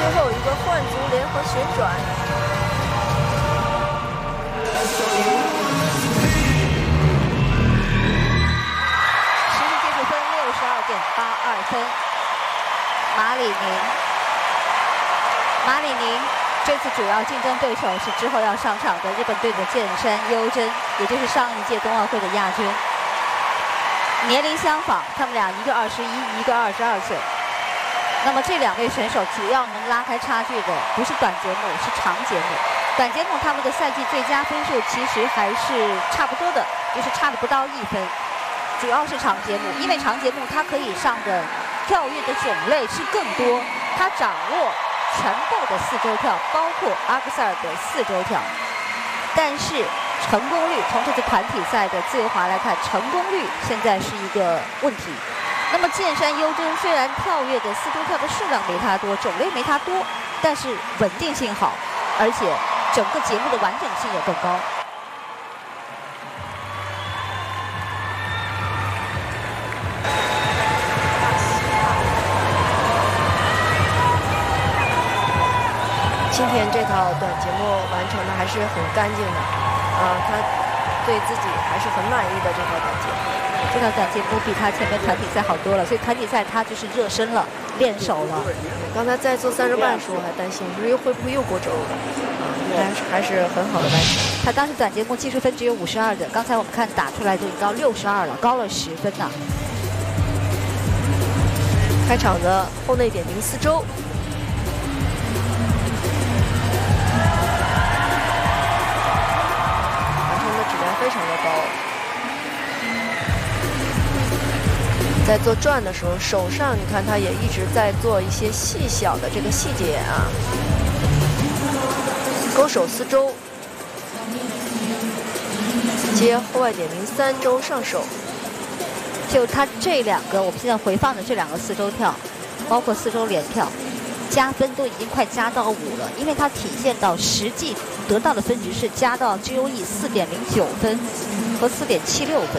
后一个换足联合旋转。 实际结束分62.82分。马里宁这次主要竞争对手是之后要上场的日本队的剑山优真，也就是上一届冬奥会的亚军。年龄相仿，他们俩一个21，一个22岁。那么这两位选手主要能拉开差距的不是短节目，是长节目。短节目他们的赛季最佳分数其实还是差不多的，就是差了不到1分。主要是长节目，因为长节目它可以上的跳跃的种类是更多，它掌握全部的4周跳，包括阿克塞尔的4周跳。但是成功率，从这次团体赛的自由滑来看，成功率现在是一个问题。那么剑山优真虽然跳跃的4周跳的数量没它多，种类没它多，但是稳定性好，而且整个节目的完整性也更高。 今天这套短节目完成的还是很干净的，他对自己还是很满意的这套短节目。 这套短节目比他前面团体赛好多了，所以团体赛他就是热身了，练手了。 刚才在做30半的时候还担心，会不会又过轴了？但是还是很好的完成。 他当时短节目技术分只有52的，刚才我们看打出来就已经到62了，高了10分呢。 开场的后内点评4周。非常的高，在做转的时候，手上你看他也一直在做一些细小的这个细节啊。勾手4周，接后外点评3周上手。 就他这两个，我们现在回放的这两个4周跳，包括4周连跳，加分都已经快加到5了，因为它体现到实际得到的分值是加到 GOE 4.09分和4.76分，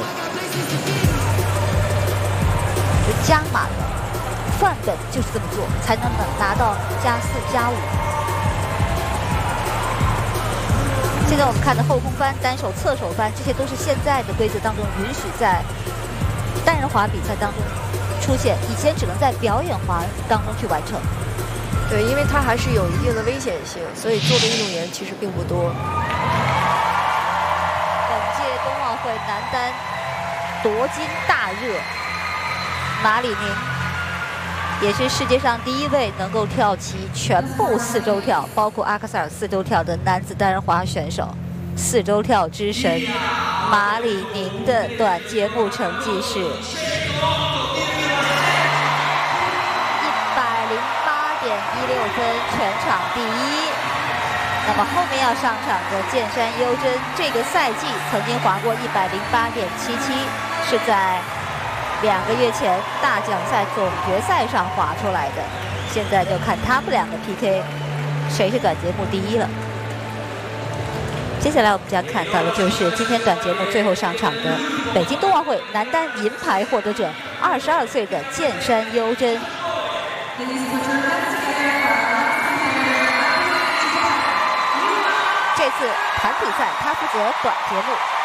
就加满了。范本就是这么做，才能拿到+4、+5。现在我们看的后空翻、单手、侧手翻，这些都是现在的规则当中允许在单人滑比赛当中出现，以前只能在表演滑当中去完成。 对，因为它还是有一定的危险性，所以做的运动员其实并不多。 本届冬奥会男单夺金大热，马里宁也是世界上第1位能够跳起全部4周跳，包括阿克塞尔4周跳的男子单人滑选手。4周跳之神马里宁的短节目成绩是108.16分，全场第1。那么后面要上场的剑山优真，这个赛季曾经滑过108.77，是在2个月前大奖赛总决赛上滑出来的。现在就看他们两个 PK， 谁是短节目第1了。接下来我们将看到的就是今天短节目最后上场的北京冬奥会男单银牌获得者，22岁的剑山优真。这次团体赛他负责短节目。